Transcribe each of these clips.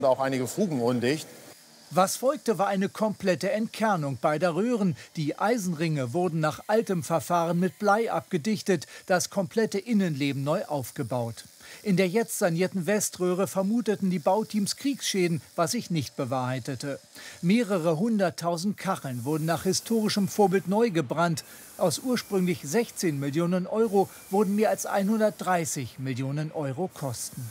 Auch einige Fugen undicht. Was folgte, war eine komplette Entkernung beider Röhren. Die Eisenringe wurden nach altem Verfahren mit Blei abgedichtet, das komplette Innenleben neu aufgebaut. In der jetzt sanierten Weströhre vermuteten die Bauteams Kriegsschäden, was sich nicht bewahrheitete. Mehrere 100.000 Kacheln wurden nach historischem Vorbild neu gebrannt. Aus ursprünglich 16 Millionen Euro wurden mehr als 130 Millionen Euro Kosten.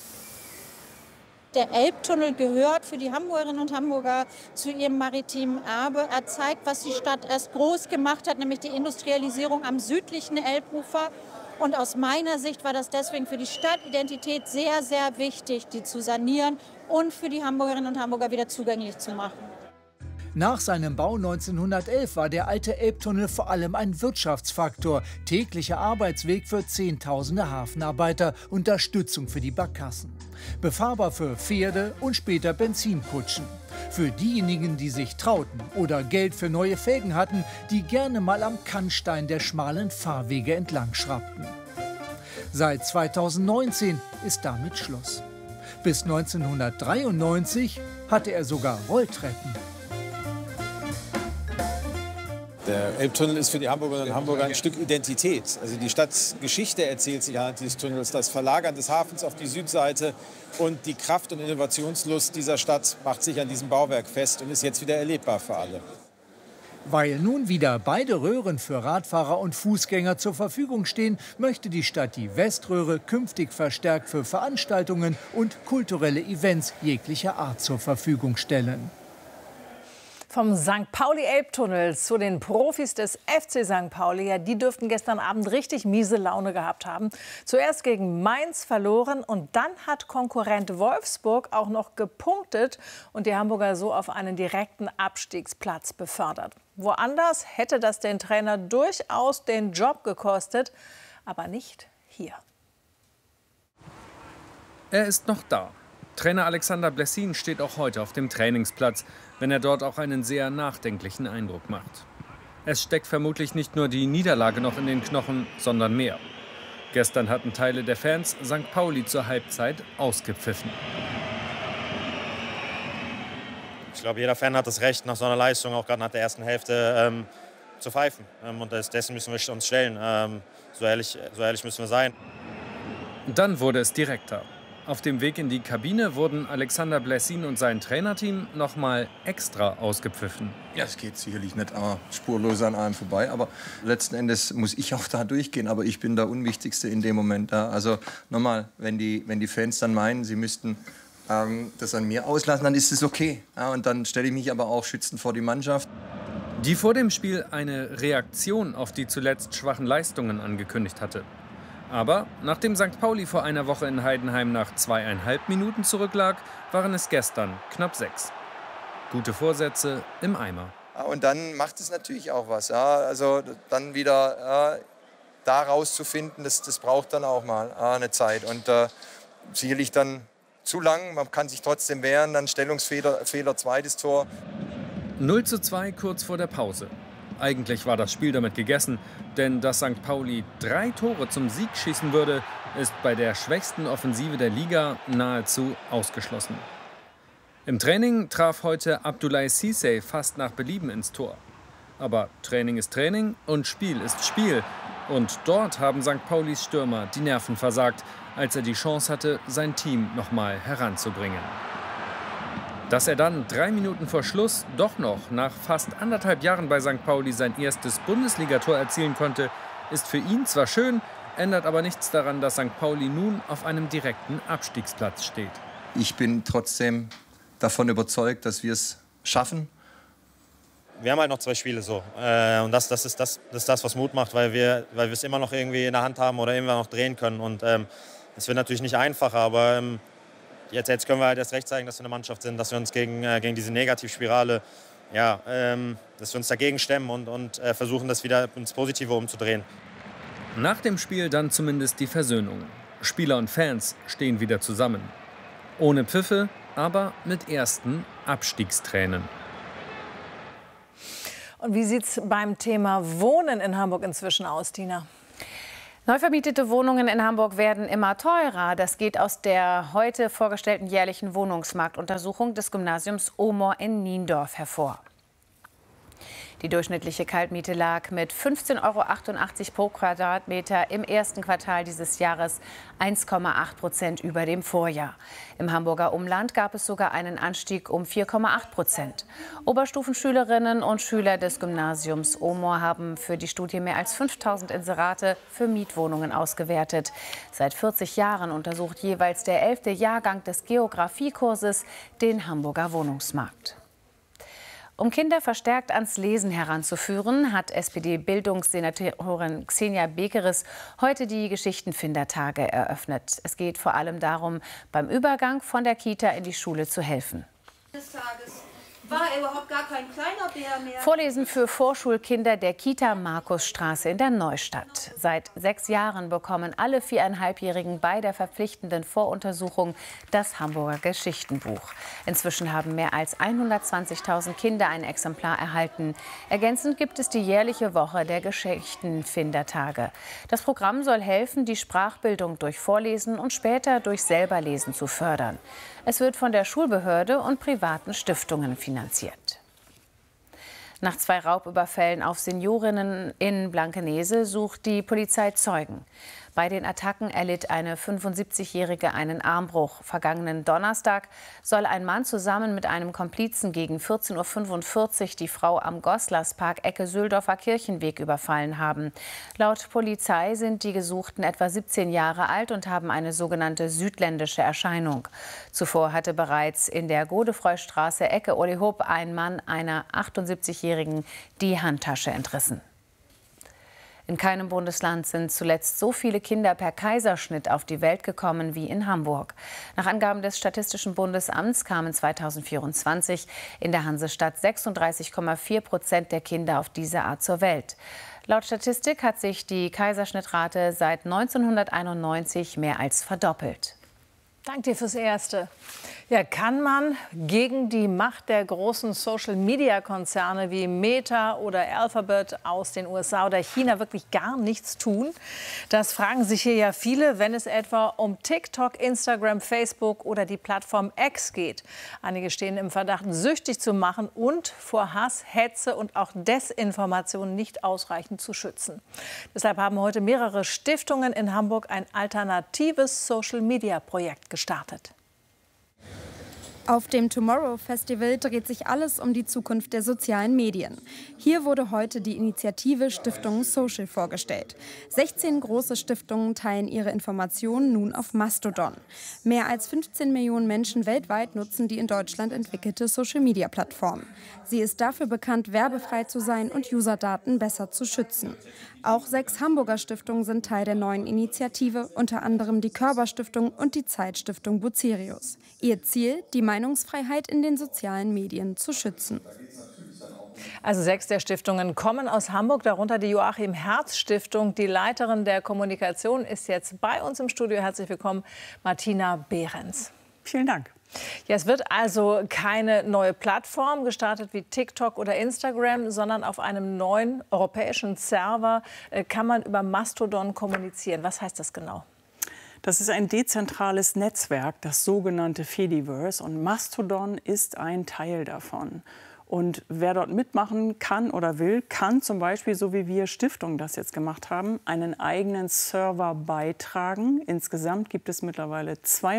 Der Elbtunnel gehört für die Hamburgerinnen und Hamburger zu ihrem maritimen Erbe. Er zeigt, was die Stadt erst groß gemacht hat, nämlich die Industrialisierung am südlichen Elbufer. Und aus meiner Sicht war das deswegen für die Stadtidentität sehr, sehr wichtig, die zu sanieren und für die Hamburgerinnen und Hamburger wieder zugänglich zu machen. Nach seinem Bau 1911 war der alte Elbtunnel vor allem ein Wirtschaftsfaktor, täglicher Arbeitsweg für Zehntausende Hafenarbeiter, Unterstützung für die Barkassen. Befahrbar für Pferde und später Benzinkutschen. Für diejenigen, die sich trauten oder Geld für neue Felgen hatten, die gerne mal am Kannstein der schmalen Fahrwege entlang schraubten. Seit 2019 ist damit Schluss. Bis 1993 hatte er sogar Rolltreppen. Der Elbtunnel ist für die Hamburgerinnen und Hamburger ein Stück Identität. Also die Stadtgeschichte erzählt sich anhand dieses Tunnels. Das Verlagern des Hafens auf die Südseite und die Kraft und Innovationslust dieser Stadt macht sich an diesem Bauwerk fest und ist jetzt wieder erlebbar für alle. Weil nun wieder beide Röhren für Radfahrer und Fußgänger zur Verfügung stehen, möchte die Stadt die Weströhre künftig verstärkt für Veranstaltungen und kulturelle Events jeglicher Art zur Verfügung stellen. Vom St. Pauli-Elbtunnel zu den Profis des FC St. Pauli. Ja, die dürften gestern Abend richtig miese Laune gehabt haben. Zuerst gegen Mainz verloren und dann hat Konkurrent Wolfsburg auch noch gepunktet und die Hamburger so auf einen direkten Abstiegsplatz befördert. Woanders hätte das den Trainer durchaus den Job gekostet, aber nicht hier. Er ist noch da. Trainer Alexander Blessin steht auch heute auf dem Trainingsplatz, wenn er dort auch einen sehr nachdenklichen Eindruck macht. Es steckt vermutlich nicht nur die Niederlage noch in den Knochen, sondern mehr. Gestern hatten Teile der Fans St. Pauli zur Halbzeit ausgepfiffen. Ich glaube, jeder Fan hat das Recht, nach so einer Leistung, auch gerade nach der ersten Hälfte, zu pfeifen. Und dessen müssen wir uns stellen. So ehrlich müssen wir sein. Dann wurde es direkter. Auf dem Weg in die Kabine wurden Alexander Blessin und sein Trainerteam noch mal extra ausgepfiffen. Ja, es geht sicherlich nicht spurlos an einem vorbei, aber letzten Endes muss ich auch da durchgehen. Aber ich bin der Unwichtigste in dem Moment. Also nochmal, wenn die Fans dann meinen, sie müssten das an mir auslassen, dann ist es okay. Ja, und dann stelle ich mich aber auch schützend vor die Mannschaft. Die vor dem Spiel eine Reaktion auf die zuletzt schwachen Leistungen angekündigt hatte. Aber nachdem St. Pauli vor einer Woche in Heidenheim nach 2,5 Minuten zurücklag, waren es gestern knapp 6. Gute Vorsätze im Eimer. Und dann macht es natürlich auch was. Ja. Also dann wieder da rauszufinden, das braucht dann auch mal eine Zeit. Und sicherlich dann zu lang, man kann sich trotzdem wehren, dann Stellungsfehler, zweites Tor. 0:2 kurz vor der Pause. Eigentlich war das Spiel damit gegessen, denn dass St. Pauli 3 Tore zum Sieg schießen würde, ist bei der schwächsten Offensive der Liga nahezu ausgeschlossen. Im Training traf heute Abdoulaye Cissé fast nach Belieben ins Tor. Aber Training ist Training und Spiel ist Spiel. Und dort haben St. Paulis Stürmer die Nerven versagt, als er die Chance hatte, sein Team noch mal heranzubringen. Dass er dann 3 Minuten vor Schluss doch noch nach fast 1,5 Jahren bei St. Pauli sein erstes Bundesligator erzielen konnte, ist für ihn zwar schön, ändert aber nichts daran, dass St. Pauli nun auf einem direkten Abstiegsplatz steht. Ich bin trotzdem davon überzeugt, dass wir es schaffen. Wir haben halt noch 2 Spiele so. Und das ist das, was Mut macht, weil wir es immer noch irgendwie in der Hand haben oder immer noch drehen können. Und es wird natürlich nicht einfacher, aber Jetzt können wir halt erst recht zeigen, dass wir eine Mannschaft sind, dass wir uns gegen diese Negativspirale, dass wir uns dagegen stemmen und versuchen, das wieder ins Positive umzudrehen. Nach dem Spiel dann zumindest die Versöhnung. Spieler und Fans stehen wieder zusammen. Ohne Pfiffe, aber mit ersten Abstiegstränen. Und wie sieht es beim Thema Wohnen in Hamburg inzwischen aus, Tina? Neu vermietete Wohnungen in Hamburg werden immer teurer. Das geht aus der heute vorgestellten jährlichen Wohnungsmarktuntersuchung des Gymnasiums Omoor in Niendorf hervor. Die durchschnittliche Kaltmiete lag mit 15,88 € pro Quadratmeter im ersten Quartal dieses Jahres 1,8% über dem Vorjahr. Im Hamburger Umland gab es sogar einen Anstieg um 4,8%. Oberstufenschülerinnen und Schüler des Gymnasiums Omoor haben für die Studie mehr als 5000 Inserate für Mietwohnungen ausgewertet. Seit 40 Jahren untersucht jeweils der 11. Jahrgang des Geografiekurses den Hamburger Wohnungsmarkt. Um Kinder verstärkt ans Lesen heranzuführen, hat SPD-Bildungssenatorin Xenia Bekeres heute die Geschichtenfindertage eröffnet. Es geht vor allem darum, beim Übergang von der Kita in die Schule zu helfen. War er überhaupt gar kein kleiner Bär mehr. Vorlesen für Vorschulkinder der Kita Markusstraße in der Neustadt. Seit 6 Jahren bekommen alle 4,5-Jährigen bei der verpflichtenden Voruntersuchung das Hamburger Geschichtenbuch. Inzwischen haben mehr als 120.000 Kinder ein Exemplar erhalten. Ergänzend gibt es die jährliche Woche der Geschichtenfindertage. Das Programm soll helfen, die Sprachbildung durch Vorlesen und später durch Selberlesen zu fördern. Es wird von der Schulbehörde und privaten Stiftungen finanziert. Nach 2 Raubüberfällen auf Seniorinnen in Blankenese sucht die Polizei Zeugen. Bei den Attacken erlitt eine 75-Jährige einen Armbruch. Vergangenen Donnerstag soll ein Mann zusammen mit einem Komplizen gegen 14:45 Uhr die Frau am Goslerspark Ecke Süldorfer Kirchenweg überfallen haben. Laut Polizei sind die Gesuchten etwa 17 Jahre alt und haben eine sogenannte südländische Erscheinung. Zuvor hatte bereits in der Godefreustraße Ecke Olihop ein Mann einer 78-Jährigen die Handtasche entrissen. In keinem Bundesland sind zuletzt so viele Kinder per Kaiserschnitt auf die Welt gekommen wie in Hamburg. Nach Angaben des Statistischen Bundesamts kamen 2024 in der Hansestadt 36,4% der Kinder auf diese Art zur Welt. Laut Statistik hat sich die Kaiserschnittrate seit 1991 mehr als verdoppelt. Danke dir fürs Erste. Ja, kann man gegen die Macht der großen Social-Media-Konzerne wie Meta oder Alphabet aus den USA oder China wirklich gar nichts tun? Das fragen sich hier ja viele, wenn es etwa um TikTok, Instagram, Facebook oder die Plattform X geht. Einige stehen im Verdacht, süchtig zu machen und vor Hass, Hetze und auch Desinformation nicht ausreichend zu schützen. Deshalb haben heute mehrere Stiftungen in Hamburg ein alternatives Social-Media-Projekt gestartet. Auf dem Tomorrow Festival dreht sich alles um die Zukunft der sozialen Medien. Hier wurde heute die Initiative Stiftung Social vorgestellt. 16 große Stiftungen teilen ihre Informationen nun auf Mastodon. Mehr als 15 Millionen Menschen weltweit nutzen die in Deutschland entwickelte Social-Media-Plattform. Sie ist dafür bekannt, werbefrei zu sein und Userdaten besser zu schützen. Auch 6 Hamburger Stiftungen sind Teil der neuen Initiative, unter anderem die Körber-Stiftung und die Zeitstiftung Bucerius. Ihr Ziel, die Meinungsfreiheit in den sozialen Medien zu schützen. Also 6 der Stiftungen kommen aus Hamburg, darunter die Joachim-Herz-Stiftung. Die Leiterin der Kommunikation ist jetzt bei uns im Studio. Herzlich willkommen, Martina Behrens. Vielen Dank. Ja, es wird also keine neue Plattform gestartet wie TikTok oder Instagram, sondern auf einem neuen europäischen Server kann man über Mastodon kommunizieren. Was heißt das genau? Das ist ein dezentrales Netzwerk, das sogenannte Fediverse. Und Mastodon ist ein Teil davon. Und wer dort mitmachen kann oder will, kann zum Beispiel, so wie wir Stiftungen das jetzt gemacht haben, einen eigenen Server beitragen. Insgesamt gibt es mittlerweile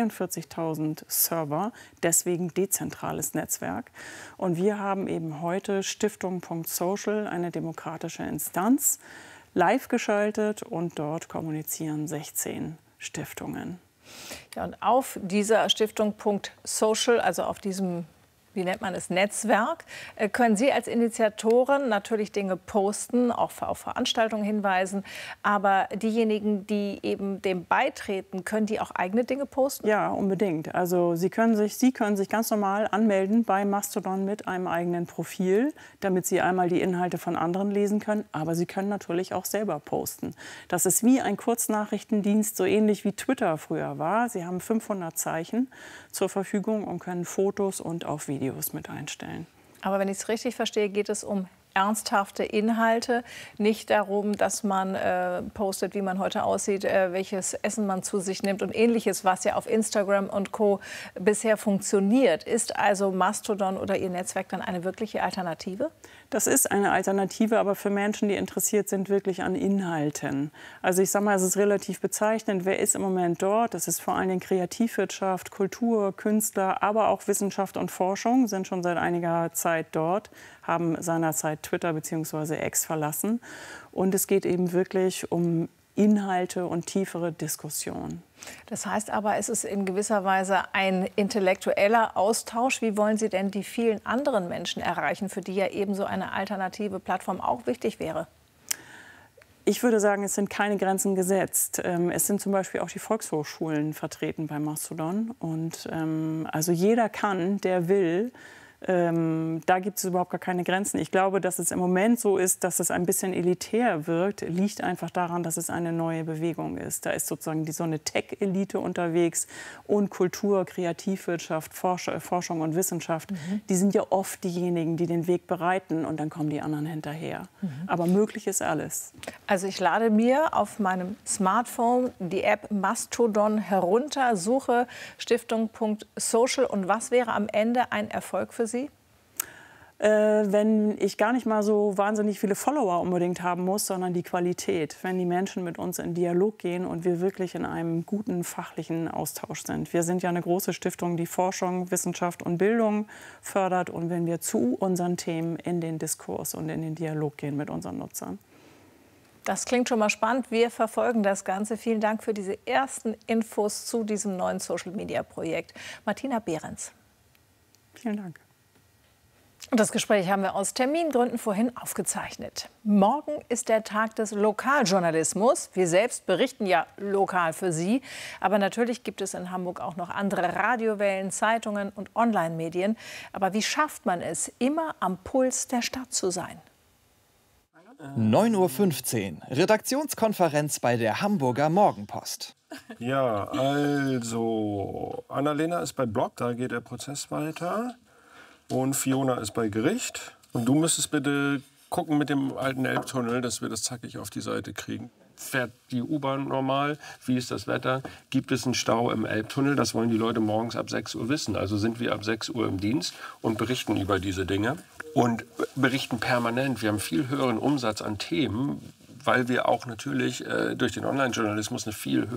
42.000 Server, deswegen dezentrales Netzwerk. Und wir haben eben heute Stiftung.social, eine demokratische Instanz, live geschaltet und dort kommunizieren 16 Stiftungen. Ja, und auf dieser Stiftung.social, also auf diesem, wie nennt man es, Netzwerk, können Sie als Initiatoren natürlich Dinge posten, auch auf Veranstaltungen hinweisen. Aber diejenigen, die eben dem beitreten, können die auch eigene Dinge posten? Ja, unbedingt. Also Sie können sich ganz normal anmelden bei Mastodon mit einem eigenen Profil, damit Sie einmal die Inhalte von anderen lesen können. Aber Sie können natürlich auch selber posten. Das ist wie ein Kurznachrichtendienst, so ähnlich wie Twitter früher war. Sie haben 500 Zeichen zur Verfügung und können Fotos und auch Videos mit einstellen. Aber wenn ich es richtig verstehe, geht es um ernsthafte Inhalte, nicht darum, dass man postet, wie man heute aussieht, welches Essen man zu sich nimmt und Ähnliches, was ja auf Instagram und Co. bisher funktioniert. Ist also Mastodon oder Ihr Netzwerk dann eine wirkliche Alternative? Das ist eine Alternative, aber für Menschen, die interessiert sind wirklich an Inhalten. Also ich sage mal, es ist relativ bezeichnend, wer ist im Moment dort? Das ist vor allen Dingen Kreativwirtschaft, Kultur, Künstler, aber auch Wissenschaft und Forschung sind schon seit einiger Zeit dort, haben seinerzeit Twitter bzw. X verlassen. Und es geht eben wirklich um Inhalte und tiefere Diskussionen. Das heißt aber, es ist in gewisser Weise ein intellektueller Austausch. Wie wollen Sie denn die vielen anderen Menschen erreichen, für die ja ebenso eine alternative Plattform auch wichtig wäre? Ich würde sagen, es sind keine Grenzen gesetzt. Es sind zum Beispiel auch die Volkshochschulen vertreten bei Mastodon. Und also jeder kann, der will. Da gibt es überhaupt gar keine Grenzen. Ich glaube, dass es im Moment so ist, dass es ein bisschen elitär wirkt, liegt einfach daran, dass es eine neue Bewegung ist. Da ist sozusagen so eine Tech-Elite unterwegs und Kultur, Kreativwirtschaft, Forschung und Wissenschaft. Die sind ja oft diejenigen, die den Weg bereiten und dann kommen die anderen hinterher. Aber möglich ist alles. Also ich lade mir auf meinem Smartphone die App Mastodon herunter, suche Stiftung.social und was wäre am Ende ein Erfolg für Sie? Wenn ich gar nicht mal so wahnsinnig viele Follower unbedingt haben muss, sondern die Qualität. Wenn die Menschen mit uns in Dialog gehen und wir wirklich in einem guten fachlichen Austausch sind. Wir sind ja eine große Stiftung, die Forschung, Wissenschaft und Bildung fördert. Und wenn wir zu unseren Themen in den Diskurs und in den Dialog gehen mit unseren Nutzern. Das klingt schon mal spannend. Wir verfolgen das Ganze. Vielen Dank für diese ersten Infos zu diesem neuen Social-Media-Projekt. Martina Behrens. Vielen Dank. Und das Gespräch haben wir aus Termingründen vorhin aufgezeichnet. Morgen ist der Tag des Lokaljournalismus. Wir selbst berichten ja lokal für Sie. Aber natürlich gibt es in Hamburg auch noch andere Radiowellen, Zeitungen und Online-Medien. Aber wie schafft man es, immer am Puls der Stadt zu sein? 9:15 Uhr, Redaktionskonferenz bei der Hamburger Morgenpost. Ja, also Annalena ist bei Blog, da geht der Prozess weiter. Und Fiona ist bei Gericht. Und du müsstest bitte gucken mit dem alten Elbtunnel, dass wir das zackig auf die Seite kriegen. Fährt die U-Bahn normal? Wie ist das Wetter? Gibt es einen Stau im Elbtunnel? Das wollen die Leute morgens ab 6 Uhr wissen. Also sind wir ab 6 Uhr im Dienst und berichten über diese Dinge. Und berichten permanent. Wir haben viel höheren Umsatz an Themen, weil wir auch natürlich durch den Online-Journalismus eine viel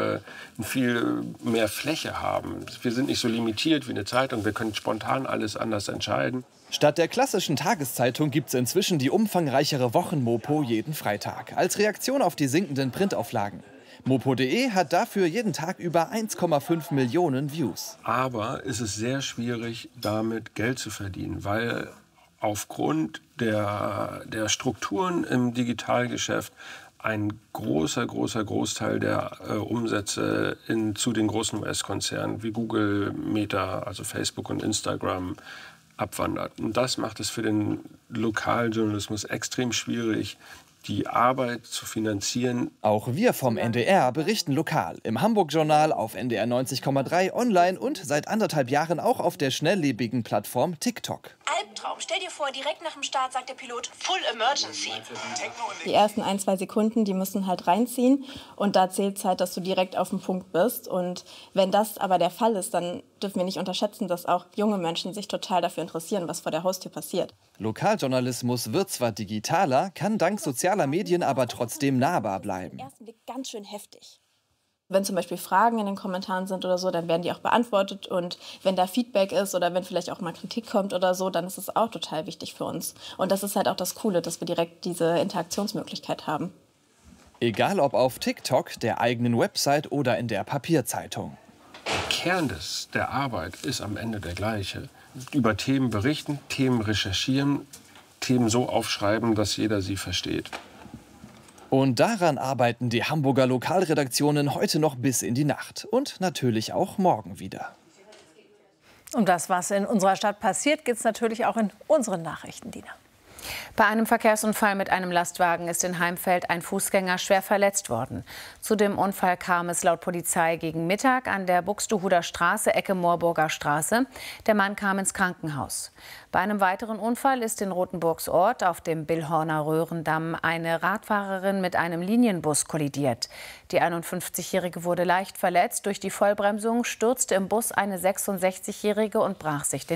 mehr Fläche haben. Wir sind nicht so limitiert wie eine Zeitung. Wir können spontan alles anders entscheiden. Statt der klassischen Tageszeitung gibt es inzwischen die umfangreichere Wochenmopo jeden Freitag. Als Reaktion auf die sinkenden Printauflagen. Mopo.de hat dafür jeden Tag über 1,5 Millionen Views. Aber es ist sehr schwierig, damit Geld zu verdienen, weil aufgrund der Strukturen im Digitalgeschäft ein großer Großteil der Umsätze zu den großen US-Konzernen wie Google, Meta, also Facebook und Instagram abwandert. Und das macht es für den Lokaljournalismus extrem schwierig, die Arbeit zu finanzieren. Auch wir vom NDR berichten lokal. Im Hamburg-Journal, auf NDR 90,3, online und seit 1,5 Jahren auch auf der schnelllebigen Plattform TikTok. Albtraum. Stell dir vor, direkt nach dem Start sagt der Pilot Full Emergency. Die ersten 1-2 Sekunden, die müssen halt reinziehen. Und da zählt es halt, dass du direkt auf dem Punkt bist. Und wenn das aber der Fall ist, dann dürfen wir nicht unterschätzen, dass auch junge Menschen sich total dafür interessieren, was vor der Haustür passiert. Lokaljournalismus wird zwar digitaler, kann dank sozialer Medien aber trotzdem nahbar bleiben. Im ersten Blick ganz schön heftig. Wenn zum Beispiel Fragen in den Kommentaren sind oder so, dann werden die auch beantwortet. Und wenn da Feedback ist oder wenn vielleicht auch mal Kritik kommt oder so, dann ist es auch total wichtig für uns. Und das ist halt auch das Coole, dass wir direkt diese Interaktionsmöglichkeit haben. Egal ob auf TikTok, der eigenen Website oder in der Papierzeitung. Der Kern der Arbeit ist am Ende der gleiche. Über Themen berichten, Themen recherchieren, Themen so aufschreiben, dass jeder sie versteht. Und daran arbeiten die Hamburger Lokalredaktionen heute noch bis in die Nacht. Und natürlich auch morgen wieder. Um das, was in unserer Stadt passiert, geht es natürlich auch in unseren Nachrichten, Dina. Bei einem Verkehrsunfall mit einem Lastwagen ist in Heimfeld ein Fußgänger schwer verletzt worden. Zu dem Unfall kam es laut Polizei gegen Mittag an der Buxtehuder Straße, Ecke Moorburger Straße. Der Mann kam ins Krankenhaus. Bei einem weiteren Unfall ist in Rothenburgs Ort auf dem Billhorner Röhrendamm eine Radfahrerin mit einem Linienbus kollidiert. Die 51-Jährige wurde leicht verletzt. Durch die Vollbremsung stürzte im Bus eine 66-Jährige und brach sich den